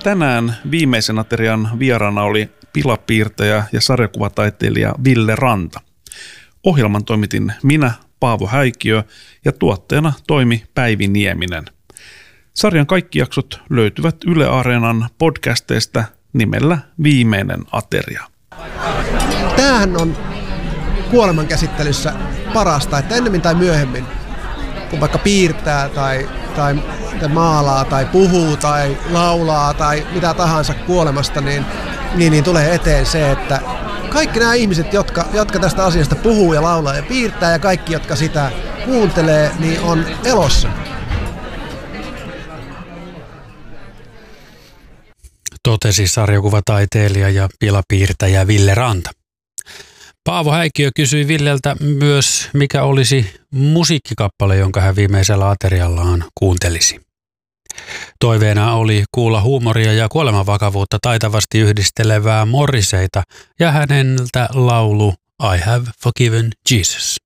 Tänään viimeisen aterian vieraana oli pilapiirtäjä ja sarjakuvataiteilija Ville Ranta. Ohjelman toimitin minä, Paavo Häikiö, ja tuotteena toimi Päivi Nieminen. Sarjan kaikki jaksot löytyvät Yle Areenan podcasteista nimellä Viimeinen ateria. Tämähän on kuolemankäsittelyssä parasta, että ennemmin tai myöhemmin, kun vaikka piirtää tai maalaa tai puhuu tai laulaa tai mitä tahansa kuolemasta, niin tulee eteen se, että kaikki nämä ihmiset, jotka tästä asiasta puhuu ja laulaa ja piirtää ja kaikki, jotka sitä kuuntelee, niin on elossa. Totesi sarjakuvataiteilija ja pilapiirtäjä Ville Ranta. Paavo Häikiö kysyi Villeltä myös, mikä olisi musiikkikappale, jonka hän viimeisellä ateriallaan kuuntelisi. Toiveena oli kuulla huumoria ja kuolemanvakavuutta taitavasti yhdistelevää Morriseita ja häneltä laulu I Have Forgiven Jesus.